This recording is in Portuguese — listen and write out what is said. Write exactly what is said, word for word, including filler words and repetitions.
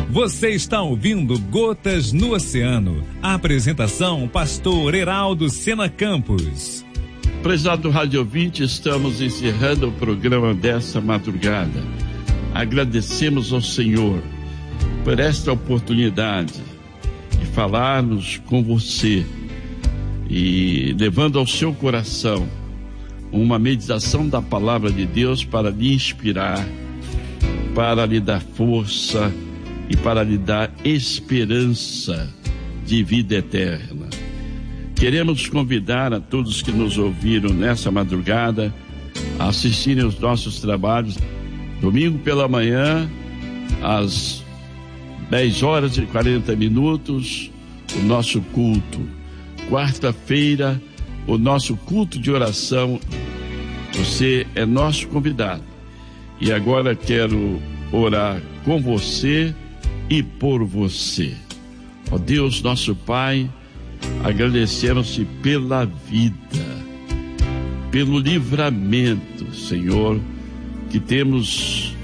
Você está ouvindo Gotas no Oceano. A apresentação, pastor Heraldo Sena Campos. Prezado rádio ouvinte, estamos encerrando o programa dessa madrugada. Agradecemos ao Senhor por esta oportunidade de falarmos com você e levando ao seu coração uma meditação da palavra de Deus para lhe inspirar, para lhe dar força e para lhe dar esperança de vida eterna. Queremos convidar a todos que nos ouviram nessa madrugada a assistirem aos nossos trabalhos. Domingo pela manhã, às dez horas e quarenta minutos, o nosso culto. Quarta-feira, o nosso culto de oração. Você é nosso convidado. E agora quero orar com você e por você. Ó Deus, nosso Pai, agradecemos-te pela vida, pelo livramento, Senhor, que temos